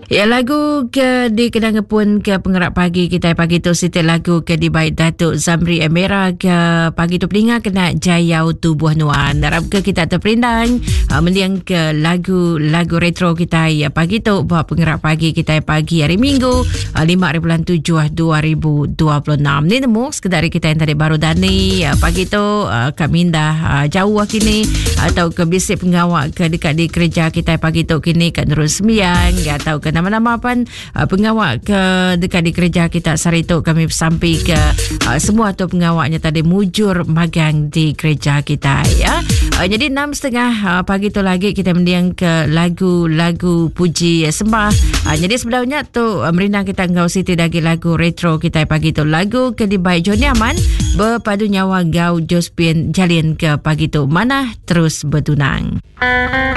Ya, lagu ke di kenanga pun ke pengerak pagi kita pagi tu Siti lagu ke di baik Datuk Zamri Emera ke pagi tu pelinga kena jayau tubuh nuan. Harap ke kita terperindang meliang ke lagu retro kita ya pagi tu buat pengerak pagi kita pagi hari Minggu 5/7/2026. Ni nemu sekedar kita yang tadi baru dani pagi tu kami dah jauh kini atau ke bisik pengawak ke dekat di kerja kita pagi tu kini kat Nurul Sembiang atau ke nama-nama apa pengawak ke dekat di kerja kita sari tu kami sampai ke semua tu pengawaknya tadi mujur magang di kerja kita ya. Jadi 6:30 pagi tu lagi kita mendiang ke lagu puji sembah. Jadi sebenarnya tu merindang kita ngau Siti lagi lagu retro kita pagi tu lagu ke di baik Joni Aman berpadu nyawa gau Jospin Jalin ke pagi tu mana terus bertunang.